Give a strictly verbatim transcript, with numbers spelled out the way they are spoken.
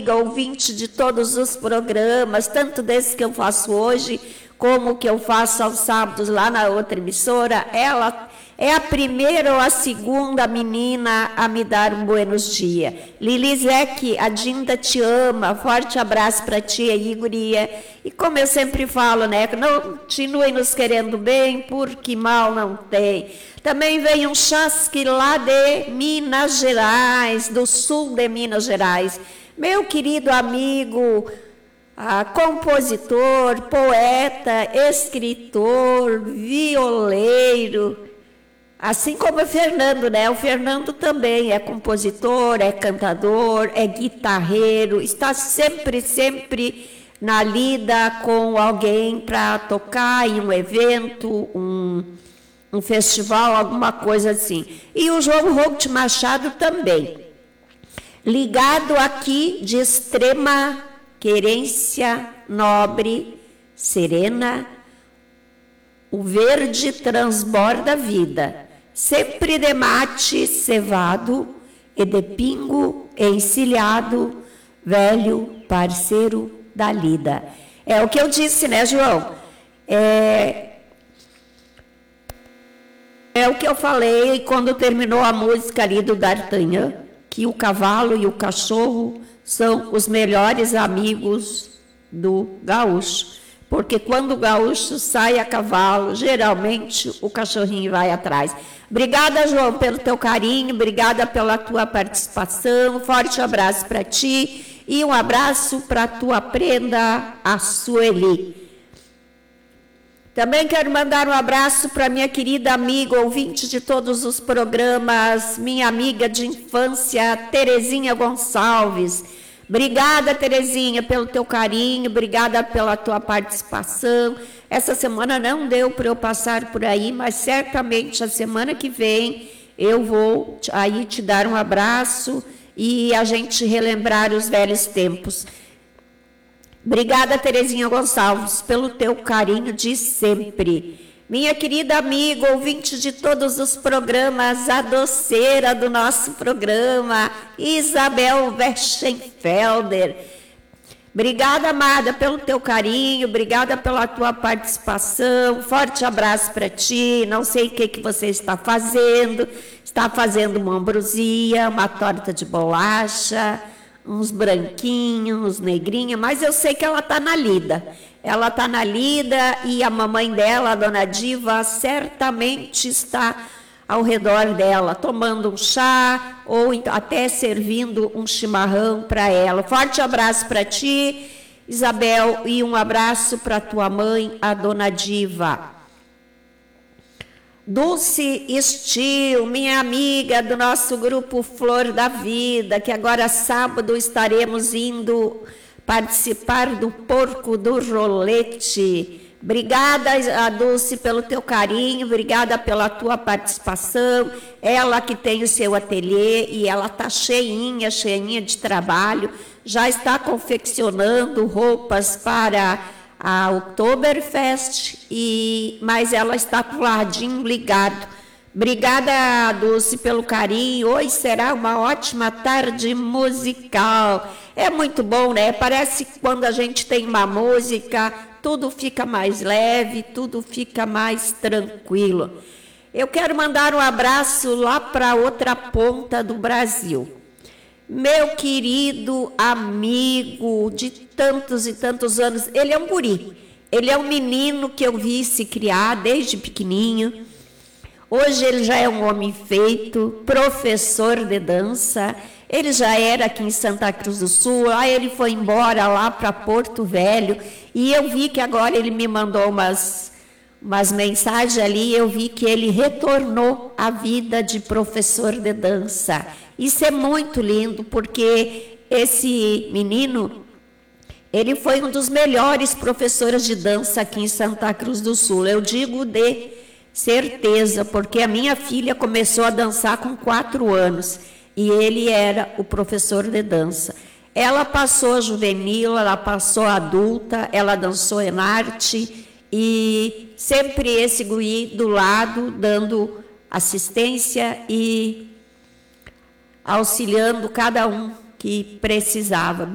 ouvinte de todos os programas, tanto desse que eu faço hoje, como que eu faço aos sábados lá na outra emissora. Ela é a primeira ou a segunda menina a me dar um buenos dias. Lilizek, a Dinda te ama, forte abraço para ti aí, guria. E como eu sempre falo, né, continuem nos querendo bem, porque mal não tem. Também vem um chasque lá de Minas Gerais, do sul de Minas Gerais. Meu querido amigo, ah, compositor, poeta, escritor, violeiro, assim como o Fernando, né? O Fernando também é compositor, é cantador, é guitarreiro, está sempre, sempre na lida com alguém para tocar em um evento, um, um festival, alguma coisa assim. E o João Roque Machado também, ligado aqui de extrema querência nobre, serena, o verde transborda a vida, sempre de mate cevado e de pingo encilhado, velho parceiro da lida. É o que eu disse, né, João? É, é o que eu falei quando terminou a música ali do D'Artagnan, que o cavalo e o cachorro são os melhores amigos do gaúcho. Porque quando o gaúcho sai a cavalo, geralmente o cachorrinho vai atrás. Obrigada, João, pelo teu carinho, obrigada pela tua participação, forte abraço para ti e um abraço para a tua prenda, a Sueli. Também quero mandar um abraço para minha querida amiga, ouvinte de todos os programas, minha amiga de infância, Terezinha Gonçalves. Obrigada, Terezinha, pelo teu carinho, obrigada pela tua participação. Essa semana não deu para eu passar por aí, mas certamente a semana que vem eu vou aí te dar um abraço e a gente relembrar os velhos tempos. Obrigada, Terezinha Gonçalves, pelo teu carinho de sempre. Minha querida amiga, ouvinte de todos os programas, a doceira do nosso programa, Isabel Weschenfelder. Obrigada, amada, pelo teu carinho, obrigada pela tua participação, forte abraço para ti, não sei o que, que você está fazendo, está fazendo uma ambrosia, uma torta de bolacha, uns branquinhos, uns negrinhos, mas eu sei que ela está na lida. Ela está na lida e a mamãe dela, a dona Diva, certamente está ao redor dela, tomando um chá ou até servindo um chimarrão para ela. Forte abraço para ti, Isabel, e um abraço para tua mãe, a dona Diva. Dulce Estil, minha amiga do nosso grupo Flor da Vida, que agora sábado estaremos indo participar do Porco do Rolete. Obrigada, a Dulce, pelo teu carinho, obrigada pela tua participação. Ela que tem o seu ateliê e ela está cheinha, cheinha de trabalho, já está confeccionando roupas para a Oktoberfest, e, mas ela está com o ladinho ligado. Obrigada, Dulce, pelo carinho. Hoje será uma ótima tarde musical. É muito bom, né? Parece que quando a gente tem uma música, tudo fica mais leve, tudo fica mais tranquilo. Eu quero mandar um abraço lá para outra ponta do Brasil. Meu querido amigo de tantos e tantos anos, ele é um guri, ele é um menino que eu vi se criar desde pequenininho. Hoje ele já é um homem feito, professor de dança, ele já era aqui em Santa Cruz do Sul, aí ele foi embora lá para Porto Velho, e eu vi que agora ele me mandou umas, umas mensagens ali, eu vi que ele retornou à vida de professor de dança. Isso é muito lindo, porque esse menino, ele foi um dos melhores professores de dança aqui em Santa Cruz do Sul. Eu digo de certeza, porque a minha filha começou a dançar com quatro anos e ele era o professor de dança. Ela passou a juvenil, ela passou a adulta, ela dançou em arte e sempre esse guri do lado, dando assistência e auxiliando cada um que precisava.